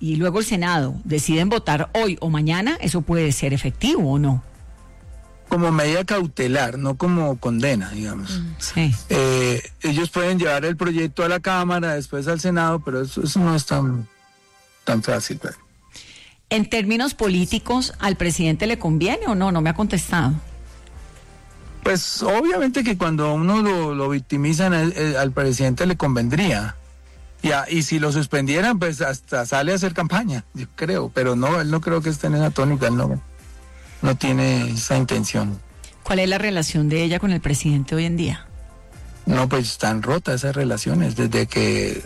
y luego el Senado deciden votar hoy o mañana, ¿eso puede ser efectivo o no? Como medida cautelar, no como condena, digamos. Sí. Ellos pueden llevar el proyecto a la Cámara, después al Senado, pero eso no es tan fácil. ¿Verdad? En términos políticos, ¿al presidente le conviene o no? No me ha contestado. Pues obviamente que cuando uno lo victimizan, al presidente le convendría. Y si lo suspendieran, pues hasta sale a hacer campaña, yo creo. Pero no, él no creo que esté en esa tónica, él no tiene esa intención. ¿Cuál es la relación de ella con el presidente hoy en día? No, pues están rotas esas relaciones. Desde que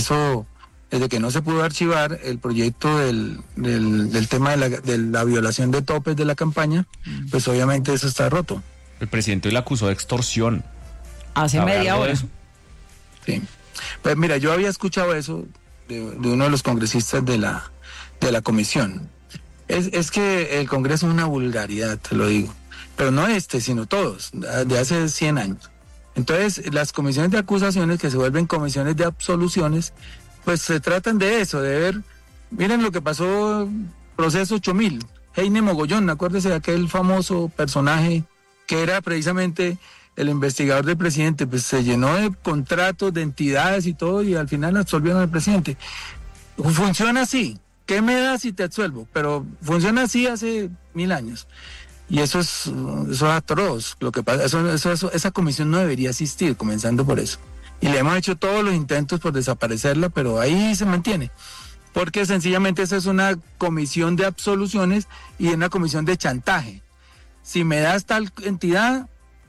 no se pudo archivar el proyecto del tema de la violación de topes de la campaña, pues obviamente eso está roto. El presidente le acusó de extorsión. Hace media hora. Sí. Pues mira, yo había escuchado eso de uno de los congresistas de la comisión. Es que el Congreso es una vulgaridad, te lo digo. Pero no sino todos, de hace 100 años. Entonces, las comisiones de acusaciones que se vuelven comisiones de absoluciones, pues se tratan de eso, de ver, miren lo que pasó, proceso 8000, Heine Mogollón, acuérdese de aquel famoso personaje que era precisamente el investigador del presidente, pues se llenó de contratos, de entidades y todo, y al final absolvieron al presidente. Funciona así. ¿Qué me das si te absuelvo? Pero funciona así hace 1000 años. Y eso es atroz. Lo que pasa, esa comisión no debería existir, comenzando por eso. Y le hemos hecho todos los intentos por desaparecerla, pero ahí se mantiene. Porque sencillamente esa es una comisión de absoluciones y una comisión de chantaje. Si me das tal entidad,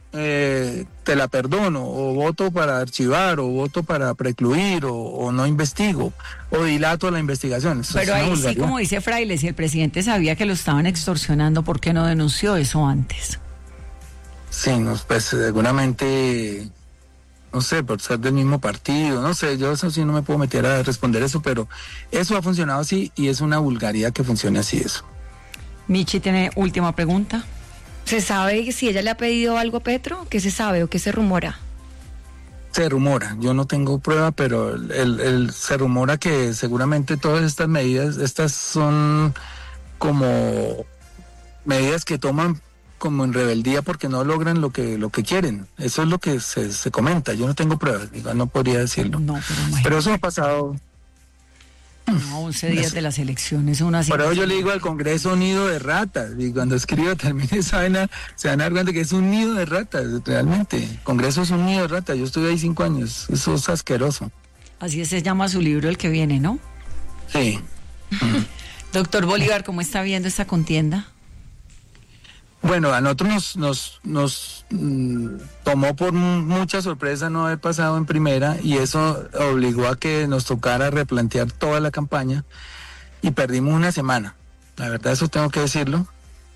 te la perdono, o voto para archivar, o voto para precluir, o no investigo, o dilato la investigación. Pero ahí sí, como dice Fraile, si el presidente sabía que lo estaban extorsionando, ¿por qué no denunció eso antes? Sí, pues seguramente, no sé, por ser del mismo partido, no sé, yo eso sí no me puedo meter a responder eso, pero eso ha funcionado así y es una vulgaridad que funcione así eso. Michi tiene última pregunta. ¿Se sabe si ella le ha pedido algo a Petro? ¿Qué se sabe o qué se rumora? Se rumora, yo no tengo prueba, pero se rumora que seguramente todas estas medidas, estas son como medidas que toman como en rebeldía porque no logran lo que quieren. Eso es lo que se comenta. Yo no tengo pruebas, no podría decirlo. No, pero eso ha pasado. No, 11 días de las elecciones, una Por eso yo le digo al Congreso un nido de ratas, y cuando termine esa vaina, se van a dar cuenta que es un nido de ratas, realmente. El Congreso es un nido de ratas, yo estuve ahí 5 años, eso es asqueroso. Así se llama su libro, El que viene, ¿no? Sí. Doctor Bolívar, ¿cómo está viendo esta contienda? Bueno, a nosotros nos tomó por mucha sorpresa no haber pasado en primera, y eso obligó a que nos tocara replantear toda la campaña, y perdimos una semana, la verdad, eso tengo que decirlo,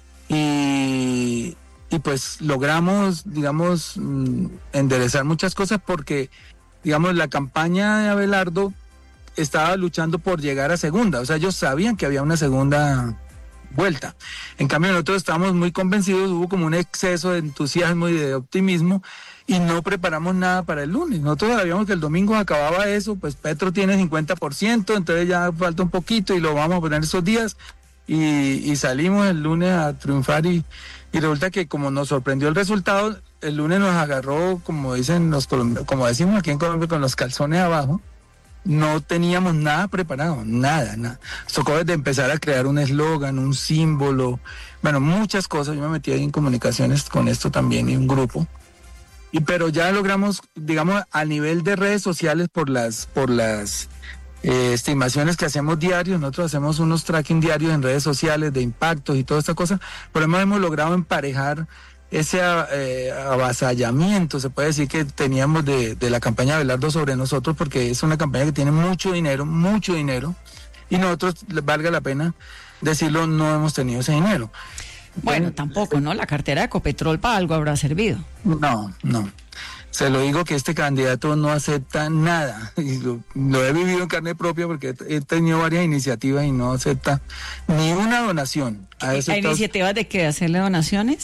y pues logramos, digamos, enderezar muchas cosas porque, digamos, la campaña de Abelardo estaba luchando por llegar a segunda, o sea, ellos sabían que había una segunda vuelta. En cambio nosotros estábamos muy convencidos, hubo como un exceso de entusiasmo y de optimismo y no preparamos nada para el lunes. Nosotros sabíamos que el domingo acababa eso, pues Petro tiene 50%, entonces ya falta un poquito y lo vamos a poner esos días y salimos el lunes a triunfar y resulta que como nos sorprendió el resultado, el lunes nos agarró, como dicen como decimos aquí en Colombia, con los calzones abajo. No teníamos nada preparado, nada. Tocó desde empezar a crear un eslogan, un símbolo, bueno, muchas cosas. Yo me metí ahí en comunicaciones con esto también y un grupo. Pero ya logramos, digamos, a nivel de redes sociales por las estimaciones que hacemos diarios, nosotros hacemos unos tracking diarios en redes sociales de impactos y toda esta cosa, pero hemos logrado emparejar ese avasallamiento, se puede decir, que teníamos de la campaña de Abelardo sobre nosotros, porque es una campaña que tiene mucho dinero, y nosotros, valga la pena decirlo, no hemos tenido ese dinero. Bueno, tampoco, ¿no? La cartera de Ecopetrol para algo habrá servido. No. Se lo digo que este candidato no acepta nada, y lo he vivido en carne propia porque he tenido varias iniciativas y no acepta ni una donación. ¿Hay iniciativas de qué? ¿Hacerle donaciones?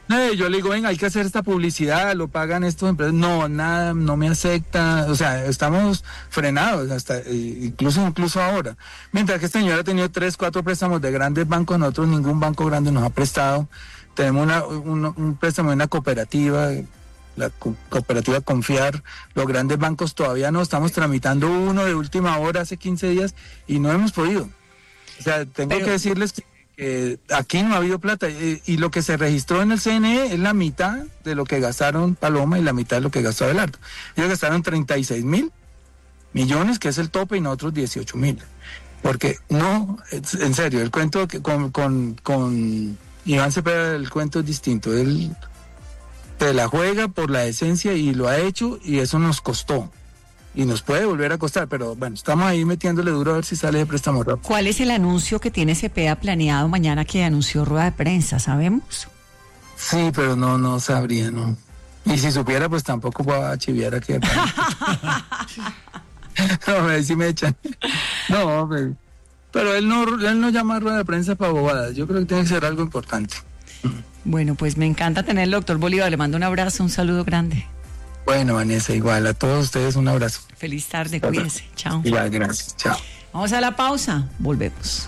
Yo le digo, venga, hay que hacer esta publicidad, lo pagan estos empresas. No, nada, no me acepta. O sea, estamos frenados, hasta incluso ahora. Mientras que este señor ha tenido 3, 4 préstamos de grandes bancos, nosotros ningún banco grande nos ha prestado. Tenemos un préstamo de una cooperativa, la cooperativa Confiar. Los grandes bancos todavía no, estamos tramitando uno de última hora hace 15 días y no hemos podido. O sea, tengo que decirles que aquí no ha habido plata y lo que se registró en el CNE es la mitad de lo que gastaron Paloma y la mitad de lo que gastó Abelardo. Ellos gastaron 36.000 millones, que es el tope, y nosotros 18.000. Porque no, en serio, el cuento que con Iván Cepeda, el cuento es distinto. Él se la juega por la esencia y lo ha hecho, y eso nos costó. Y nos puede volver a costar, pero bueno, estamos ahí metiéndole duro a ver si sale de préstamo rápido. ¿Cuál es el anuncio que tiene Cepeda planeado mañana que anunció rueda de prensa? ¿Sabemos? Sí, pero no sabría, no. Y si supiera, pues tampoco voy a chiviar aquí. No, a ver si me echan. No, pero él no llama a rueda de prensa para bobadas. Yo creo que tiene que ser algo importante. Bueno, pues me encanta tenerlo, doctor Bolívar. Le mando un abrazo, un saludo grande. Bueno, Vanessa, igual a todos ustedes un abrazo. Feliz tarde, cuídense. Chao. Ya, gracias. Chao. Vamos a la pausa, volvemos.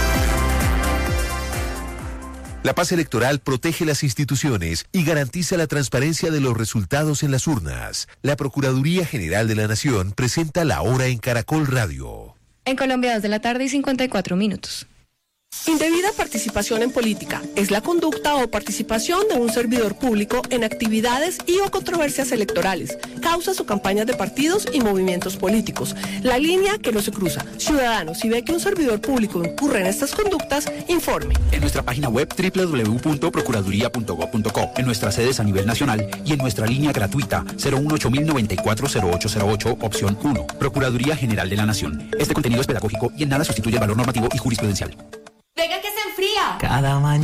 La paz electoral protege las instituciones y garantiza la transparencia de los resultados en las urnas. La Procuraduría General de la Nación presenta La Hora en Caracol Radio. En Colombia, 2:54 p.m. Indebida participación en política es la conducta o participación de un servidor público en actividades y o controversias electorales, causas o campañas de partidos y movimientos políticos. La línea que no se cruza. Ciudadanos, si ve que un servidor público incurre en estas conductas, informe. En nuestra página web www.procuraduría.gov.co, en nuestras sedes a nivel nacional y en nuestra línea gratuita 018-094-0808, opción 1. Procuraduría General de la Nación. Este contenido es pedagógico y en nada sustituye el valor normativo y jurisprudencial. Venga que se enfría. Cada mañana.